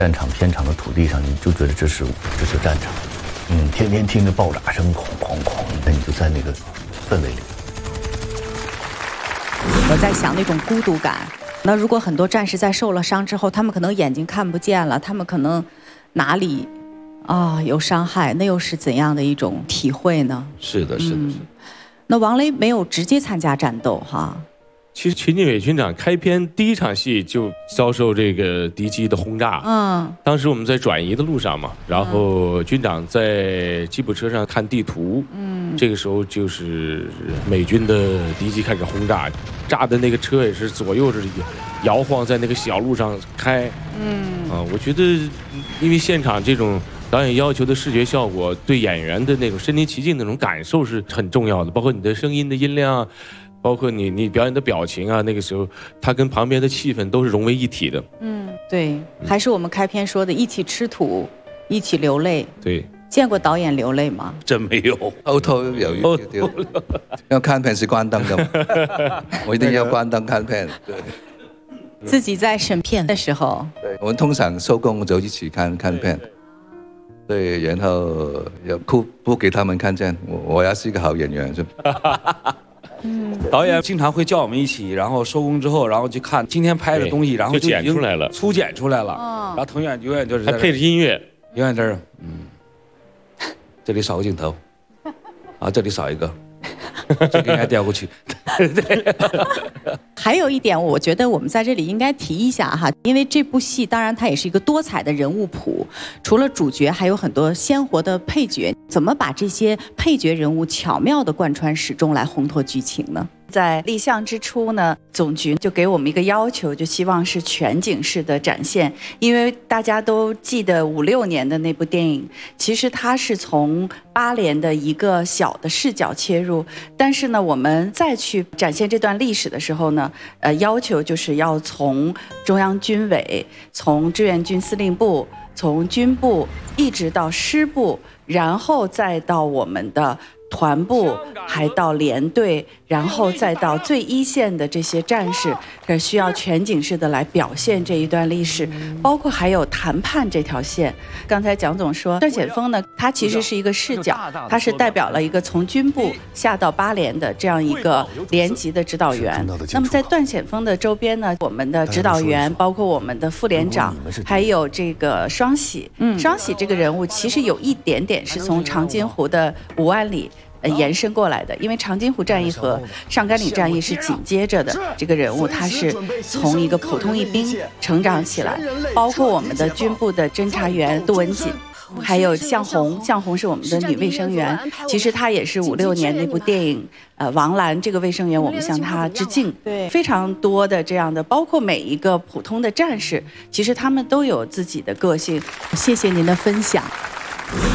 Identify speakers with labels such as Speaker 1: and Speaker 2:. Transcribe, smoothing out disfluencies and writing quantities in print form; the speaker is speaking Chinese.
Speaker 1: 战场片场的土地上，你就觉得这是战场，天天听着爆炸声，哐哐哐，那你就在那个氛围里。
Speaker 2: 我在想那种孤独感。那如果很多战士在受了伤之后，他们可能眼睛看不见了，他们可能哪里有伤害，那又是怎样的一种体会呢？
Speaker 3: 是的，是的，是的。
Speaker 2: 那王雷没有直接参加战斗哈。
Speaker 3: 其实秦景伟军长开篇第一场戏就遭受这个敌机的轰炸。当时我们在转移的路上嘛，然后军长在吉普车上看地图。这个时候就是美军的敌机开始轰炸，炸的那个车也是左右是摇晃在那个小路上开。我觉得因为现场这种导演要求的视觉效果，对演员的那种身临其境那种感受是很重要的，包括你的声音的音量，包括你表演的表情啊，那个时候它跟旁边的气氛都是融为一体的。
Speaker 2: 对，还是我们开篇说的一起吃土，一起流泪。
Speaker 3: 对，
Speaker 2: 见过导演流泪吗？
Speaker 3: 真没有，
Speaker 4: 偷偷有一丢丢。要看片是关灯的，我一定要关灯看片。对，
Speaker 2: 自己在审片的时候，
Speaker 4: 对，我们通常收工就一起看片。对，然后要哭不给他们看见，我要是一个好演员是吧？
Speaker 5: 导演经常会叫我们一起，然后收工之后，然后去看今天拍的东西，然后
Speaker 3: 就剪出来了，
Speaker 5: 粗剪出来了。然后永远就是
Speaker 3: 还配着音乐，
Speaker 5: 永远在这这里少个镜头，这里少一个，这个应该调过去。
Speaker 2: 还有一点，我觉得我们在这里应该提一下哈，因为这部戏当然它也是一个多彩的人物谱，除了主角，还有很多鲜活的配角。怎么把这些配角人物巧妙地贯穿始终，来烘托剧情呢？
Speaker 6: 在立项之初呢，总局就给我们一个要求，就希望是全景式的展现。因为大家都记得5、6年的那部电影，其实它是从8连的一个小的视角切入，但是呢，我们再去展现这段历史的时候呢，要求就是要从中央军委、从志愿军司令部、从军部一直到师部，然后再到我们的团部，还到连队，然后再到最一线的这些战士，这需要全景式的来表现这一段历史，包括还有谈判这条线。刚才蒋总说，段显峰呢，他其实是一个视角，他是代表了一个从军部下到8连的这样一个连级的指导员。那么在段显峰的周边呢，我们的指导员，包括我们的副连长，还有这个双喜。双喜这个人物其实有一点点是从长津湖的5万里延伸过来的，因为长津湖战役和上甘岭战役是紧接着的。这个人物他是从一个普通一兵成长起来，包括我们的军部的侦察员杜文锦，还有向红，向红是我们的女卫生员，其实她也是5、6年那部电影王兰这个卫生员，我们向她致敬。对，非常多的这样的，包括每一个普通的战士，其实他们都有自己的个性。
Speaker 2: 谢谢您的分享。